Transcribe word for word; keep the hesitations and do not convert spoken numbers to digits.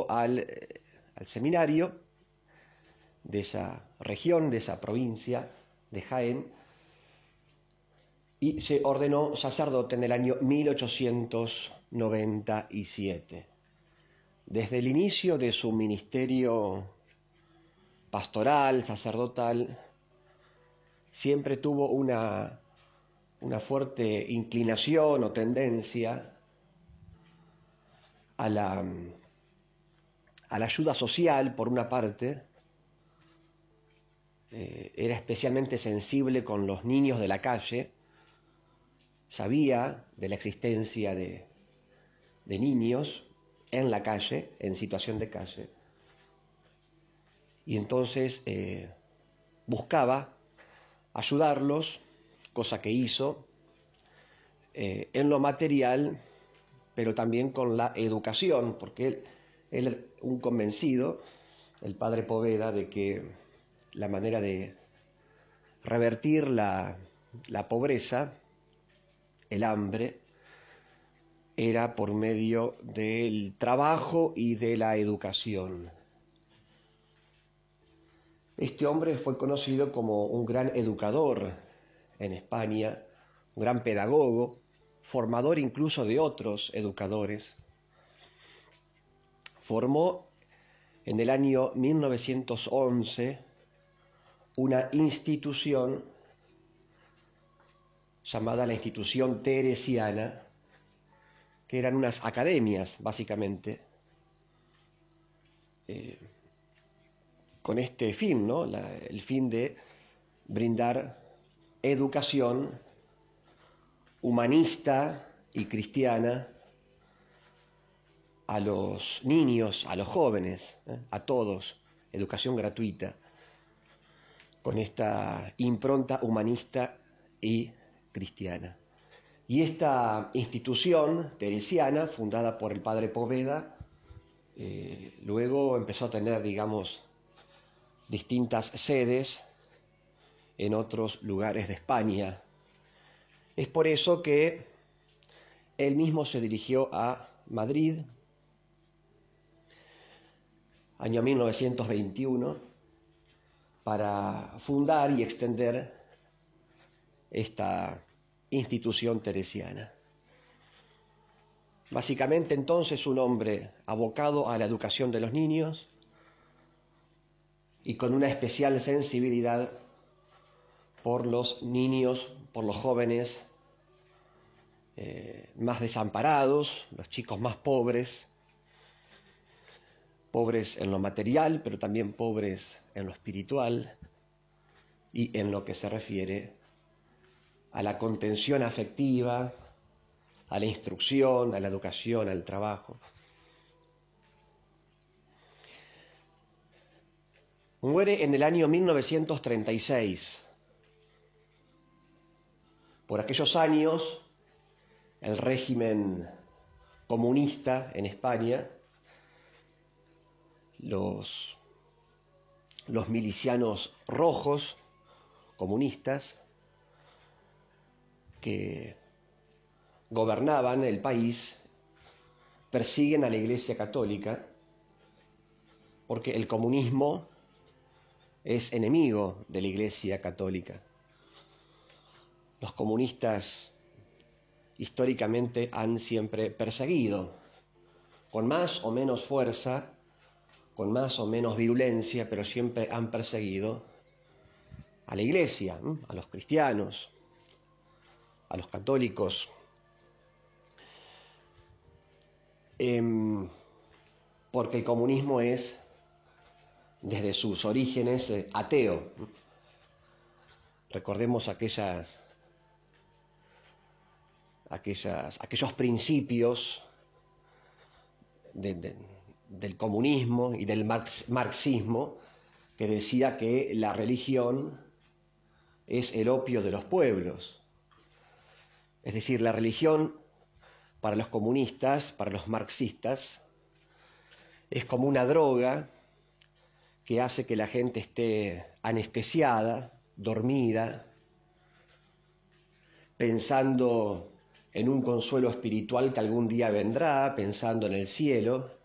ingresó al, al seminario de esa región, de esa provincia de Jaén, y se ordenó sacerdote en el año mil ochocientos noventa y siete. Desde el inicio de su ministerio pastoral, sacerdotal, siempre tuvo una, una fuerte inclinación o tendencia a la, a la ayuda social, por una parte. Eh, era especialmente sensible con los niños de la calle, sabía de la existencia de, de niños en la calle, en situación de calle, y entonces eh, buscaba ayudarlos, cosa que hizo, eh, en lo material, pero también con la educación, porque él, él un convencido, el padre Poveda, de que la manera de revertir la, la pobreza, el hambre, era por medio del trabajo y de la educación. Este hombre fue conocido como un gran educador en España, un gran pedagogo, formador incluso de otros educadores. Formó en el año mil novecientos once una institución llamada la Institución Teresiana, que eran unas academias, básicamente, eh, con este fin, ¿no? La, el fin de brindar educación humanista y cristiana a los niños, a los jóvenes, ¿eh? a todos, educación gratuita, con esta impronta humanista y cristiana. Y esta institución teresiana, fundada por el padre Poveda, eh, luego empezó a tener, digamos, distintas sedes en otros lugares de España. Es por eso que él mismo se dirigió a Madrid, año mil novecientos veintiuno, para fundar y extender esta institución teresiana. Básicamente, entonces, un hombre abocado a la educación de los niños y con una especial sensibilidad por los niños, por los jóvenes eh, más desamparados, los chicos más pobres, pobres en lo material, pero también pobres en lo espiritual y en lo que se refiere a la contención afectiva, a la instrucción, a la educación, al trabajo. Muere en el año mil novecientos treinta y seis. Por aquellos años, el régimen comunista en España, los, los milicianos rojos comunistas que gobernaban el país, persiguen a la Iglesia Católica porque el comunismo es enemigo de la Iglesia Católica. Los comunistas históricamente han siempre perseguido, con más o menos fuerza, con más o menos virulencia, pero siempre han perseguido a la Iglesia, ¿eh? a los cristianos, a los católicos, eh, porque el comunismo es, desde sus orígenes, eh, ateo. Recordemos aquellas, aquellas, aquellos principios de, de, del comunismo y del marx, marxismo, que decía que la religión es el opio de los pueblos. Es decir, la religión para los comunistas, para los marxistas, es como una droga que hace que la gente esté anestesiada, dormida, pensando en un consuelo espiritual que algún día vendrá, pensando en el cielo,